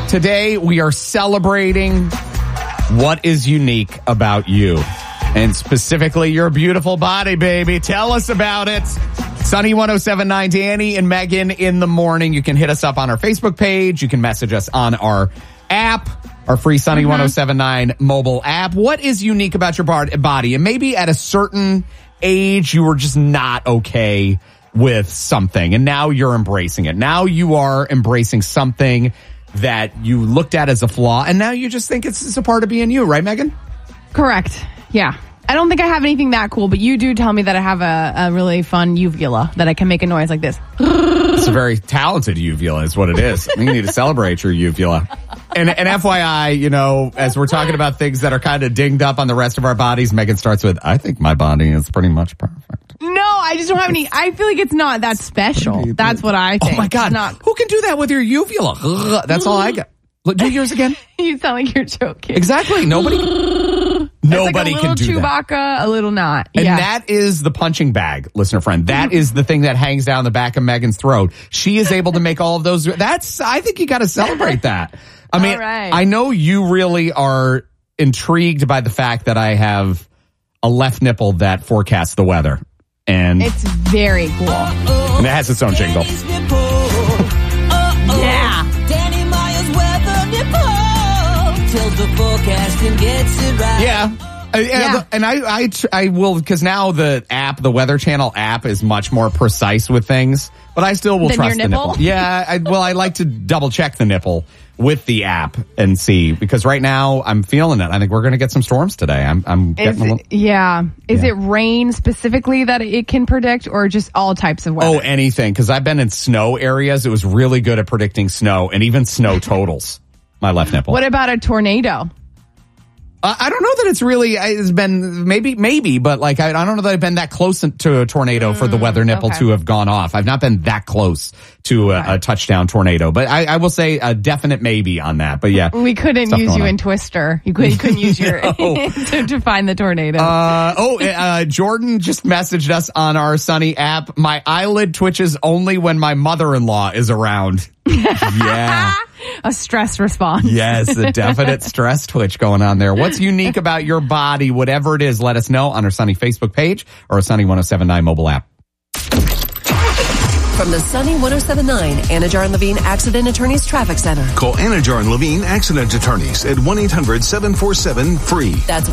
Today, we are celebrating what is unique about you. And specifically, your beautiful body, baby. Tell us about it. Sunny 107.9, Danny and Megan in the morning. You can hit us up on our Facebook page. You can message us on our app, our free Sunny 107.9 mobile app. What is unique about your body? And maybe at a certain age, you were just not okay with something. And now you're embracing it. Now you are embracing something that you looked at as a flaw. And now you just think it's a part of being you. Right, Megan? Correct. Yeah. I don't think I have anything that cool, but you do tell me that I have a really fun uvula, that I can make a noise like this. It's a very talented uvula is what it is. You need to celebrate your uvula. And FYI, you know, as we're talking about things that are kind of dinged up on the rest of our bodies, Megan starts with, I think my body is pretty much perfect. No, I just don't have any. I feel like it's not that special. That's what I think. Oh my God. Who can do that with your uvula? That's all I got. Do yours again. You sound like you're joking. Exactly. Nobody like can do Chewbacca, that. A little not. And yeah. that is the punching bag, listener friend. That is the thing that hangs down the back of Megan's throat. She is able to make all of those. I think you got to celebrate that. I mean, right. I know you really are intrigued by the fact that I have a left nipple that forecasts the weather. And it's very cool. And it has its own jingle. Yeah. Danny Myers weather nipple tells the forecast and gets it right. Yeah. And I will, because now the Weather Channel app is much more precise with things, but I still will trust the nipple. Yeah, I like to double check the nipple with the app and see, because right now I'm feeling it. I think we're going to get some storms today. I'm getting a little. Yeah. Is it rain specifically that it can predict, or just all types of weather? Oh, anything. Because I've been in snow areas. It was really good at predicting snow and even snow totals. My left nipple. What about a tornado? I don't know that it's been maybe, but like I don't know that I've been that close to a tornado for the weather nipple to have gone off. I've not been that close to a touchdown tornado, but I will say a definite maybe on that. But yeah, we couldn't use you in Twister. You couldn't use your to find the tornado. Jordan just messaged us on our Sunny app. My eyelid twitches only when my mother-in-law is around. Yeah. A stress response. Yes, a definite stress twitch going on there. What's unique about your body? Whatever it is, let us know on our Sunny Facebook page or our Sunny 107.9 mobile app. From the Sunny 107.9 Anajar and Levine Accident Attorneys Traffic Center. Call Anajar and Levine Accident Attorneys at 1-800-747-FREE. That's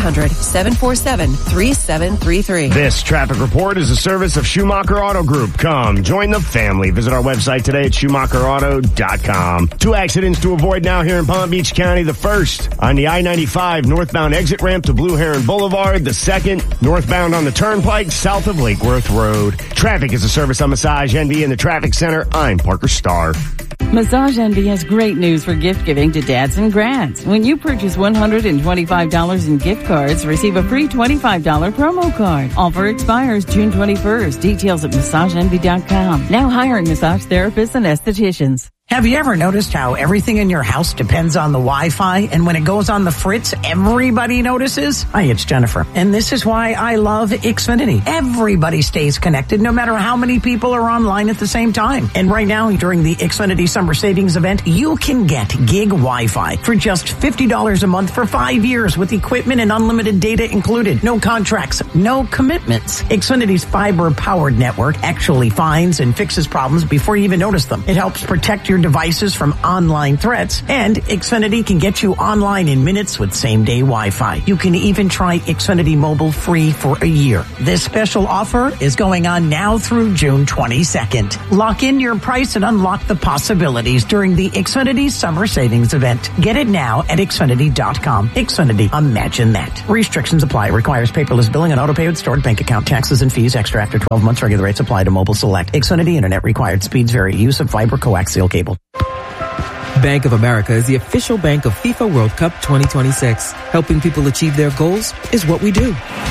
1-800-747-3733. This traffic report is a service of Schumacher Auto Group. Come, join the family. Visit our website today at SchumacherAuto.com. 2 accidents to avoid now here in Palm Beach County. The first, on the I-95 northbound exit ramp to Blue Heron Boulevard. The second, northbound on the Turnpike south of Lake Worth Road. Traffic is a service on Massage Envy in the Traffic Center. I'm Parker Starr. Massage Envy has great news for gift giving to dads and grads. When you purchase $125 in gift cards, receive a free $25 promo card. Offer expires June 21st. Details at MassageEnvy.com. Now hiring massage therapists and estheticians. Have you ever noticed how everything in your house depends on the Wi-Fi, and when it goes on the fritz, everybody notices? Hi, it's Jennifer, and this is why I love Xfinity. Everybody stays connected no matter how many people are online at the same time. And right now, during the Xfinity Summer Savings Event, you can get gig Wi-Fi for just $50 a month for 5 years with equipment and unlimited data included. No contracts, no commitments. Xfinity's fiber-powered network actually finds and fixes problems before you even notice them. It helps protect your devices from online threats, and Xfinity can get you online in minutes with same-day Wi-Fi. You can even try Xfinity Mobile free for a year. This special offer is going on now through June 22nd. Lock in your price and unlock the possibilities during the Xfinity Summer Savings Event. Get it now at Xfinity.com. Xfinity, imagine that. Restrictions apply. Requires paperless billing and auto-pay with stored bank account. Taxes and fees extra after 12 months. Regular rates apply to Mobile Select. Xfinity Internet required. Speeds vary. Use of fiber coaxial cable. Bank of America is the official bank of FIFA World Cup 2026. Helping people achieve their goals is what we do.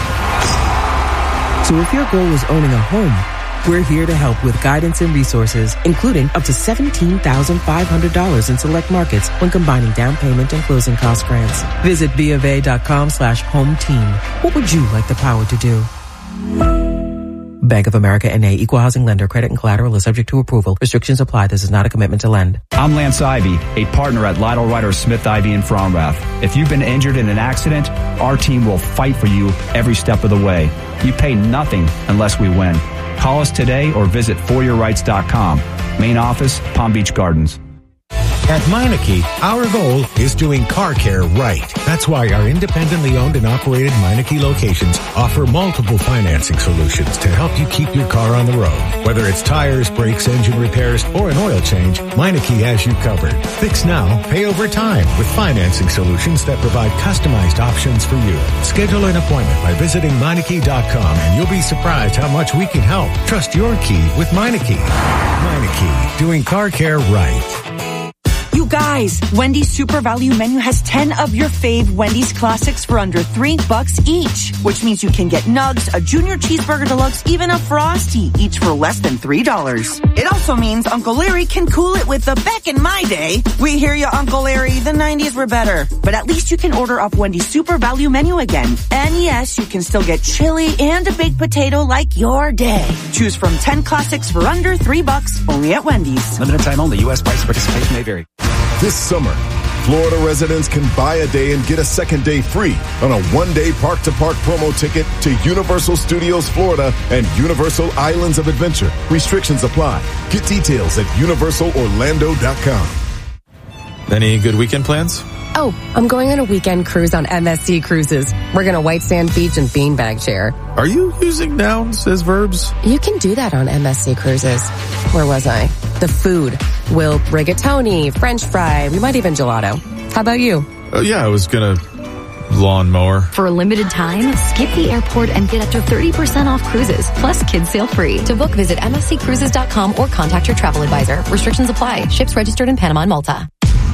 So if your goal is owning a home, we're here to help with guidance and resources, including up to $17,500 in select markets when combining down payment and closing cost grants. Visit BofA.com/home team. What would you like the power to do? Bank of America N.A. Equal housing lender. Credit and collateral is subject to approval. Restrictions apply. This is not a commitment to lend. I'm Lance Ivy, a partner at Lytle Ryder Smith Ivy in Fromrath. If you've been injured in an accident, our team will fight for you every step of the way. You pay nothing unless we win. Call us today or visit foryourrights.com. Main office, Palm Beach Gardens. At Meineke, our goal is doing car care right. That's why our independently owned and operated Meineke locations offer multiple financing solutions to help you keep your car on the road. Whether it's tires, brakes, engine repairs, or an oil change, Meineke has you covered. Fix now, pay over time with financing solutions that provide customized options for you. Schedule an appointment by visiting Meineke.com and you'll be surprised how much we can help. Trust your key with Meineke. Meineke, doing car care right. You guys, Wendy's Super Value Menu has 10 of your fave Wendy's classics for under $3 each, which means you can get nugs, a junior cheeseburger deluxe, even a Frosty, each for less than $3. It also means Uncle Larry can cool it with the back in my day. We hear you, Uncle Larry, the 90s were better. But at least you can order up Wendy's Super Value Menu again. And yes, you can still get chili and a baked potato like your day. Choose from 10 classics for under $3, only at Wendy's. Limited time only. U.S. price participation may vary. This summer, Florida residents can buy a day and get a second day free on a one-day park-to-park promo ticket to Universal Studios Florida and Universal Islands of Adventure. Restrictions apply. Get details at universalorlando.com. Any good weekend plans? Oh, I'm going on a weekend cruise on MSC Cruises. We're going to White Sand Beach and beanbag chair. Are you using nouns as verbs? You can do that on MSC Cruises. Where was I? The food. We'll rigatoni, French fry, we might even gelato. How about you? Yeah, I was going to lawnmower. For a limited time, skip the airport and get up to 30% off cruises, plus kids sail free. To book, visit msccruises.com or contact your travel advisor. Restrictions apply. Ships registered in Panama and Malta.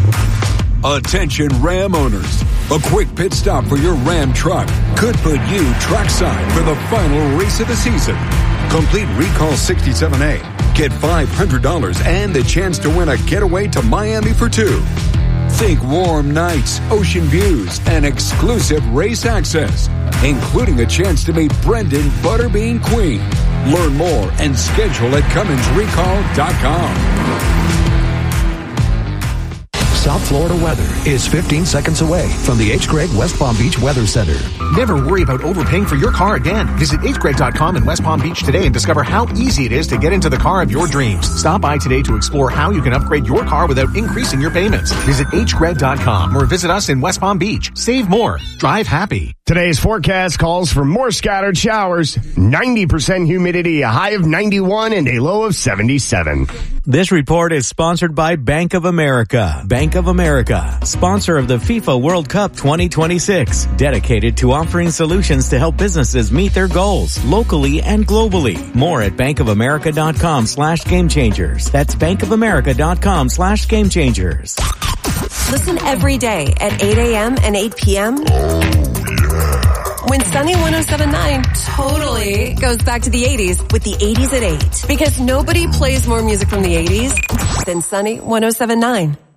Attention Ram owners. A quick pit stop for your Ram truck could put you trackside for the final race of the season. Complete Recall 67A. Get $500 and the chance to win a getaway to Miami for two. Think warm nights, ocean views, and exclusive race access, including a chance to meet Brendan Butterbean Queen. Learn more and schedule at CumminsRecall.com. South Florida weather is 15 seconds away from the H. Gregg West Palm Beach Weather Center. Never worry about overpaying for your car again. Visit hgregg.com in West Palm Beach today and discover how easy it is to get into the car of your dreams. Stop by today to explore how you can upgrade your car without increasing your payments. Visit hgregg.com or visit us in West Palm Beach. Save more. Drive happy. Today's forecast calls for more scattered showers, 90% humidity, a high of 91 and a low of 77. This report is sponsored by Bank of America. Bank of America, sponsor of the FIFA World Cup 2026, dedicated to offering solutions to help businesses meet their goals locally and globally. More at bankofamerica.com/gamechangers. That's bankofamerica.com/gamechangers. Listen every day at 8 a.m. and 8 p.m. When Sunny 107.9 totally goes back to the 80s with the 80s at 8. Because nobody plays more music from the 80s than Sunny 107.9.